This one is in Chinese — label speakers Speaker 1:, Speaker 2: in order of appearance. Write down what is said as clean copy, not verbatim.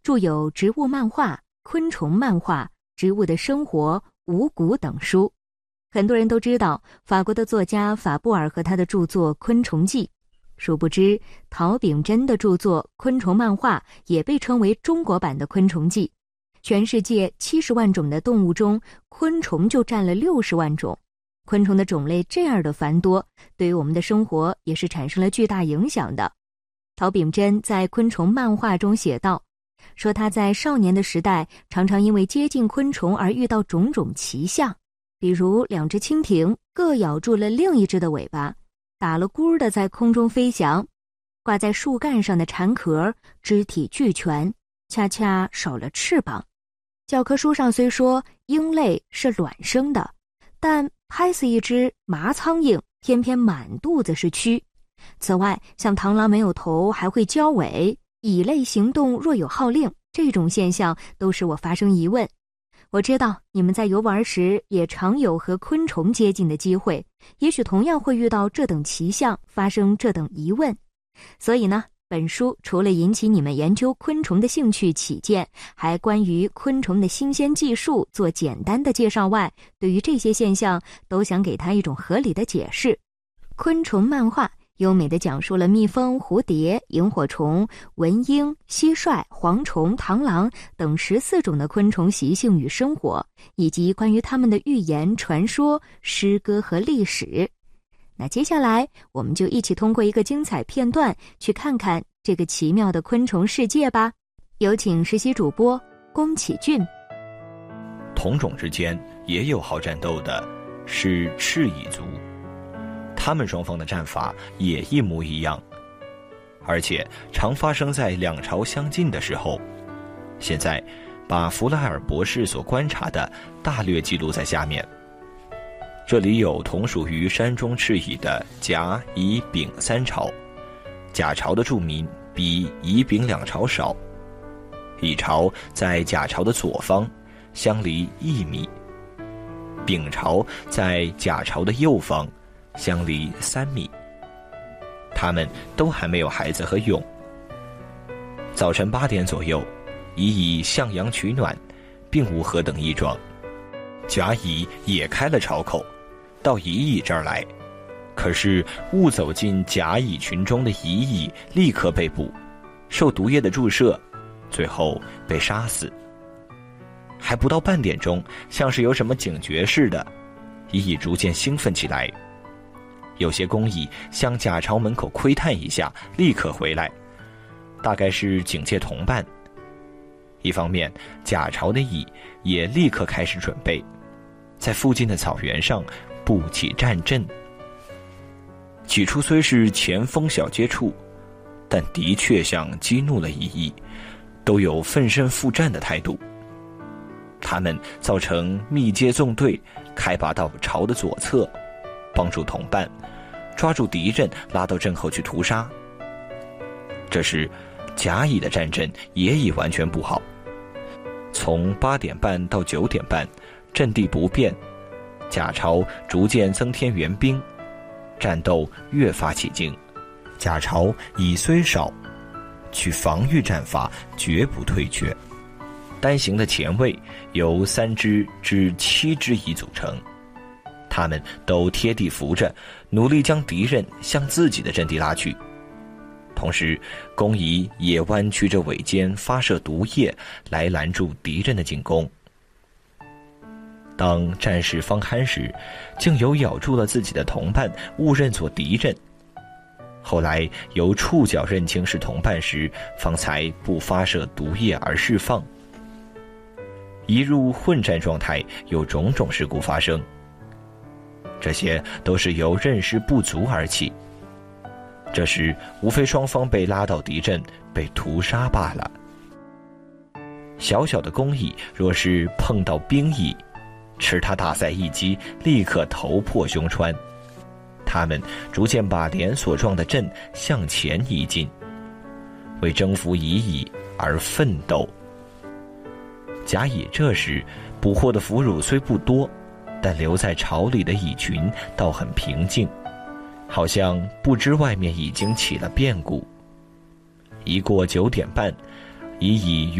Speaker 1: 著有《植物漫画》《昆虫漫画》《植物的生活》《五谷》等书。很多人都知道法国的作家法布尔和他的著作《昆虫记》，殊不知陶秉真的著作《昆虫漫画》也被称为中国版的《昆虫记》。全世界70万种的动物中，昆虫就占了60万种。昆虫的种类这样的繁多，对于我们的生活也是产生了巨大影响的。陶秉真在《昆虫漫画》中写道，说他在少年的时代常常因为接近昆虫而遇到种种奇象，比如2只蜻蜓各咬住了另一只的尾巴，打了咕的在空中飞翔；挂在树干上的蝉壳肢体俱全，恰恰少了翅膀。教科书上虽说鹰类是卵生的，但拍死一只麻苍蝇偏偏满肚子是蛆。此外，像螳螂没有头还会交尾，蚁类行动若有号令，这种现象都使我发生疑问。我知道你们在游玩时也常有和昆虫接近的机会，也许同样会遇到这等奇象，发生这等疑问。所以呢，本书除了引起你们研究昆虫的兴趣起见，还关于昆虫的新鲜技术做简单的介绍外，对于这些现象都想给它一种合理的解释。昆虫漫画优美地讲述了蜜蜂、蝴蝶、萤火虫、蚊蝇、蟋蟀、蝗虫、螳螂等14种的昆虫习性与生活，以及关于它们的寓言、传说、诗歌和历史。那接下来我们就一起通过一个精彩片段去看看这个奇妙的昆虫世界吧。有请实习主播宫启俊。
Speaker 2: 同种之间也有好战斗的是赤蚁族，他们双方的战法也一模一样，而且常发生在两朝相近的时候。现在把弗莱尔博士所观察的大略记录在下面。这里有同属于山中赤蚁的甲、乙、丙3朝，甲朝的住民比乙、丙2朝少。乙朝在甲朝的左方，相离1米；丙朝在甲朝的右方，相离3米。他们都还没有孩子和蛹。早晨8点左右，乙以向阳取暖，并无何等异状。甲乙也开了巢口，到乙乙这儿来，可是误走进甲乙群中的乙乙立刻被捕，受毒液的注射，最后被杀死。还不到半点钟，像是有什么警觉似的，乙乙逐渐兴奋起来。有些工蚁向甲巢门口窥探一下，立刻回来，大概是警戒同伴。一方面，甲巢的蚁也立刻开始准备，在附近的草原上布起战阵。起初虽是前锋小接触，但的确像激怒了蚁蚁，都有奋身赴战的态度。他们造成密接纵队，开拔到巢的左侧，帮助同伴抓住敌人，拉到阵后去屠杀。这时甲乙的战阵也已完全布好，从8点半到9点半，阵地不变，甲巢逐渐增添援兵，战斗越发起劲。甲巢蚁虽少，取防御战法绝不退却。单行的前卫由3只至7只蚁组成，他们都贴地扶着，努力将敌人向自己的阵地拉去。同时，工蚁也弯曲着尾尖发射毒液来拦住敌人的进攻。当战事方酣时，竟有咬住了自己的同伴误认作敌人，后来由触角认清是同伴时，方才不发射毒液而释放。一入混战状态，有种种事故发生，这些都是由认识不足而起。这时无非双方被拉到敌阵，被屠杀罢了。小小的工蚁若是碰到兵蚁，吃他大赛一击，立刻头破胸穿。他们逐渐把连锁状的阵向前移进，为征服蚁蚁而奋斗。甲蚁这时捕获的俘虏虽不多，但留在巢里的蚁群倒很平静，好像不知外面已经起了变故。一过9点半，蚁蚁